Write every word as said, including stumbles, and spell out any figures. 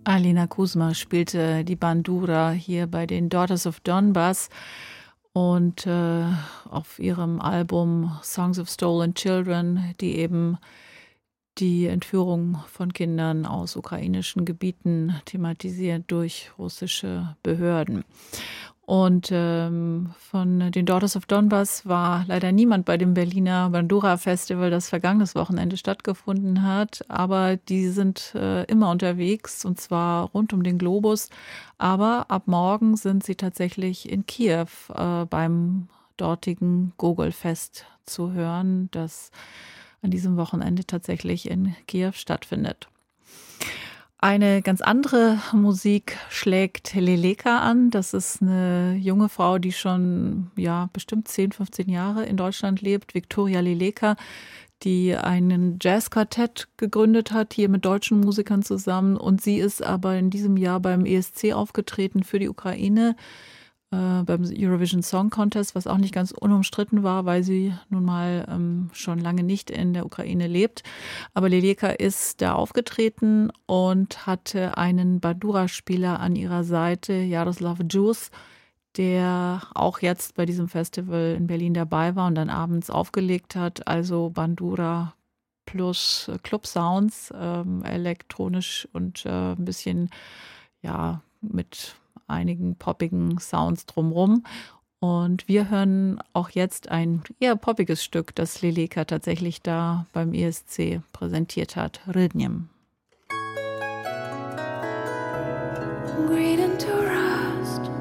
Alina Kuzma spielte die Bandura hier bei den Daughters of Donbass und äh, auf ihrem Album Songs of Stolen Children, die eben die Entführung von Kindern aus ukrainischen Gebieten thematisiert durch russische Behörden. Und ähm, von den Daughters of Donbass war leider niemand bei dem Berliner Bandura Festival, das vergangenes Wochenende stattgefunden hat. Aber die sind äh, immer unterwegs, und zwar rund um den Globus. Aber ab morgen sind sie tatsächlich in Kiew äh, beim dortigen Gogol-Fest zu hören, das an diesem Wochenende tatsächlich in Kiew stattfindet. Eine ganz andere Musik schlägt Leleka an. Das ist eine junge Frau, die schon ja bestimmt zehn, fünfzehn Jahre in Deutschland lebt. Viktoria Leleka, die einen Jazzquartett gegründet hat, hier mit deutschen Musikern zusammen. Und sie ist aber in diesem Jahr beim E S C aufgetreten für die Ukraine, äh, beim Eurovision Song Contest, was auch nicht ganz unumstritten war, weil sie nun mal ähm, schon lange nicht in der Ukraine lebt. Aber Leleka ist da aufgetreten und hatte einen Bandura-Spieler an ihrer Seite, Jaroslav Djus, der auch jetzt bei diesem Festival in Berlin dabei war und dann abends aufgelegt hat. Also Bandura plus Club Sounds, ähm, elektronisch und äh, ein bisschen, ja, mit einigen poppigen Sounds drumherum. Und wir hören auch jetzt ein eher poppiges Stück, das Leleka tatsächlich da beim E S C präsentiert hat, Rydnjem.